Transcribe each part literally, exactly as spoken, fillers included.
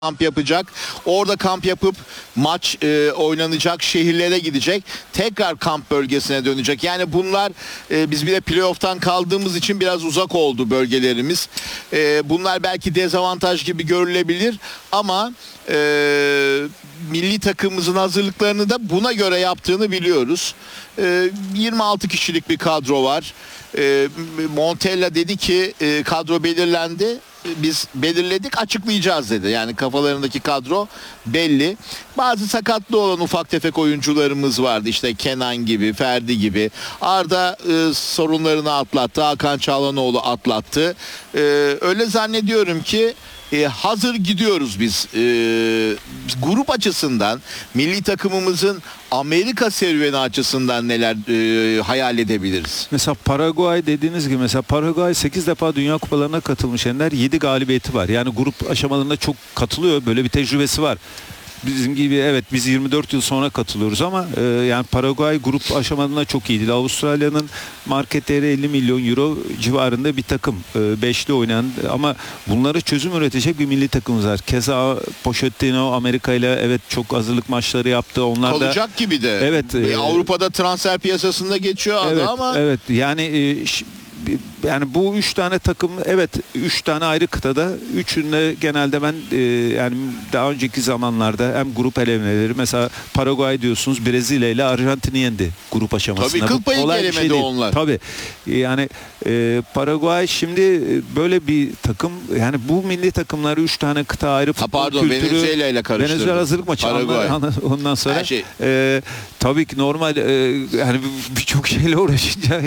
kamp yapacak. Orada kamp yapıp maç e, oynanacak şehirlere gidecek. Tekrar kamp bölgesine dönecek. Yani bunlar e, biz bir de playoff'tan kaldığımız için biraz uzak oldu bölgelerimiz. E, bunlar belki dezavantaj gibi görülebilir ama e, milli takımımızın hazırlıklarını da buna göre yaptığını biliyoruz. E, yirmi altı kişilik bir kadro var. E, Montella dedi ki e, kadro belirlendi. Biz belirledik, açıklayacağız dedi. Yani kafalarındaki kadro belli. Bazı sakatlı olan ufak tefek oyuncularımız vardı. İşte Kenan gibi, Ferdi gibi. Arda e, sorunlarını atlattı. Hakan Çalhanoğlu atlattı. E, öyle zannediyorum ki e, hazır gidiyoruz biz. E, grup açısından, milli takımımızın Amerika serüveni açısından neler e, hayal edebiliriz? Mesela Paraguay dediğiniz gibi, mesela Paraguay sekiz defa Dünya Kupalarına katılmış Ender, yedi galibiyeti var. Yani grup aşamalarında çok katılıyor. Böyle bir tecrübesi var. Bizim gibi evet biz yirmi dört yıl sonra katılıyoruz ama e, yani Paraguay grup aşamalarında çok iyiydi. Avustralya'nın market değeri elli milyon euro civarında bir takım. E, beşli oynayan ama bunları çözüm üretecek bir milli takımımız var. Keza Pochettino Amerika ile evet çok hazırlık maçları yaptı. Onlar Kalacak da, gibi de. Evet. E, E, Avrupa'da transfer piyasasında geçiyor adı evet, ama. Evet yani e, yani bu üç tane takım, evet üç tane ayrı kıtada, üçünde genelde ben e, yani daha önceki zamanlarda hem grup elemeleri, mesela Paraguay diyorsunuz, Brezilya ile Arjantin'i yendi grup aşamasında. Tabii kıl payı kolay bir gelemedi şey değil. onlar. Tabii yani e, Paraguay şimdi böyle bir takım, yani bu milli takımları üç tane kıta ayrı Ha, pardon, kültürü, Venezuela ile karıştırdım. Venezuela hazırlık maçı Paraguay. ondan sonra Her şey. e, tabii ki normal, e, yani birçok şeyle uğraşınca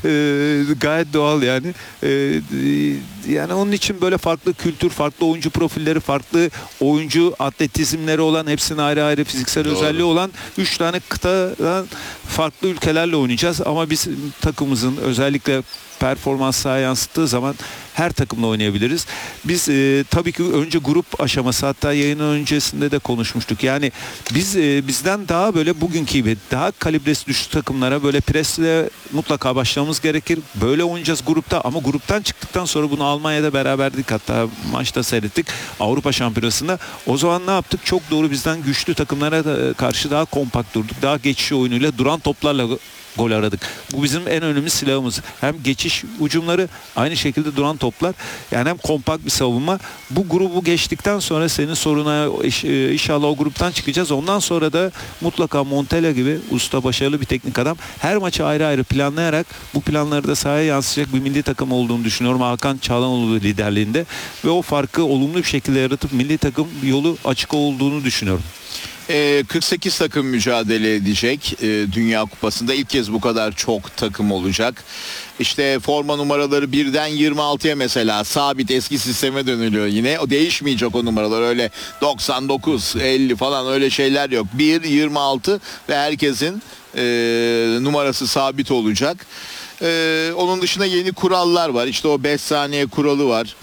e, gayet doğal yani. E, yani onun için böyle farklı kültür, farklı oyuncu profilleri, farklı oyuncu atletizmleri olan, hepsinin ayrı ayrı fiziksel Doğru. özelliği olan üç tane kıtadan farklı ülkelerle oynayacağız ama biz takımımızın özellikle performans sahaya yansıttığı zaman her takımla oynayabiliriz. Biz e, tabii ki önce grup aşaması, hatta yayının öncesinde de konuşmuştuk. Yani biz e, bizden daha böyle bugünkü gibi daha kalibresi düşük takımlara böyle presle mutlaka başlamamız gerekir. Böyle oynayacağız grupta ama gruptan çıktıktan sonra bunu Almanya'da beraberdik, hatta maçta seyrettik Avrupa Şampiyonası'nda. O zaman ne yaptık? Çok doğru, bizden güçlü takımlara da karşı daha kompakt durduk. Daha geçiş oyunuyla, duran toplarla gol aradık. Bu bizim en önemli silahımız. Hem geçiş hücumları, aynı şekilde duran toplar. Yani hem kompakt bir savunma. Bu grubu geçtikten sonra senin soruna inşallah o gruptan çıkacağız. Ondan sonra da mutlaka Montella gibi usta, başarılı bir teknik adam her maçı ayrı ayrı planlayarak bu planları da sahaya yansıtacak bir milli takım olduğunu düşünüyorum. Hakan Çalhanoğlu liderliğinde ve o farkı olumlu bir şekilde yaratıp milli takım yolu açık olduğunu düşünüyorum. kırk sekiz takım mücadele edecek Dünya Kupası'nda. İlk kez bu kadar çok takım olacak. İşte forma numaraları birden yirmi altıya mesela sabit, eski sisteme dönülüyor yine. O değişmeyecek, o numaralar öyle doksan dokuz, elli falan öyle şeyler yok. bir, yirmi altı ve herkesin e, numarası sabit olacak. E, onun dışında yeni kurallar var. İşte o beş saniye kuralı var.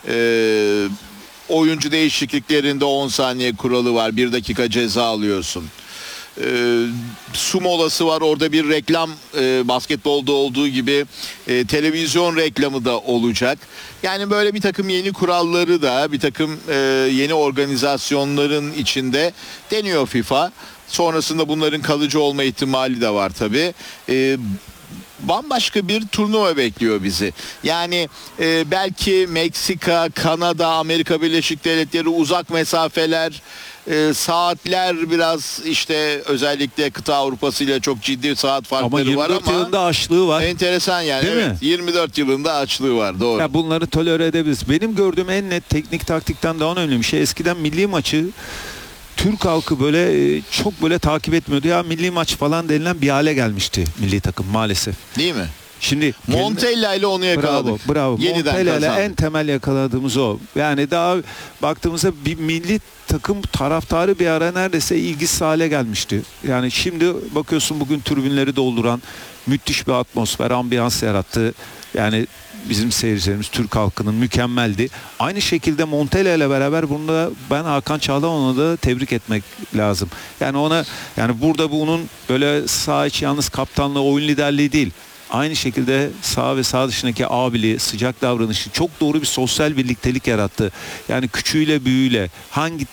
Eee Oyuncu değişikliklerinde on saniye kuralı var. bir dakika ceza alıyorsun. Ee, su molası var. Orada bir reklam, e, basketbolda olduğu gibi e, televizyon reklamı da olacak. Yani böyle bir takım yeni kuralları da, bir takım e, yeni organizasyonların içinde deniyor FIFA. Sonrasında bunların kalıcı olma ihtimali de var tabii. E, bambaşka bir turnuva bekliyor bizi. Yani e, belki Meksika, Kanada, Amerika Birleşik Devletleri, uzak mesafeler, e, saatler biraz, işte özellikle kıta Avrupası ile çok ciddi saat farkları var ama yirmi dört yılında açlığı var. Enteresan yani. Değil evet, mi? yirmi dört yılında açlığı var, doğru. Ya bunları tolere edebiliriz. Benim gördüğüm en net, teknik taktikten daha önemli bir şey. Eskiden milli maçı Türk halkı böyle çok böyle takip etmiyordu. Ya milli maç falan denilen bir hale gelmişti milli takım maalesef. Değil mi? Şimdi Montella ile onu yakaladık. Bravo, bravo. Yeniden Montella ile kazandık. en temel yakaladığımız o. Yani daha baktığımızda bir milli takım taraftarı bir ara neredeyse ilgisiz hale gelmişti. Yani şimdi bakıyorsun, bugün tribünleri dolduran müthiş bir atmosfer, ambiyans yarattı. Yani bizim seyircilerimiz, Türk halkının mükemmeldi. Aynı şekilde Montella ile beraber bunu da ben Hakan Çalhanoğlu'nu da tebrik etmek lazım. Yani ona, yani burada bunun böyle sağ içi yalnız kaptanlığı, oyun liderliği değil. Aynı şekilde sağ ve sağ dışındaki abiliği, sıcak davranışı, çok doğru bir sosyal birliktelik yarattı. Yani küçüğüyle büyüğüyle hangi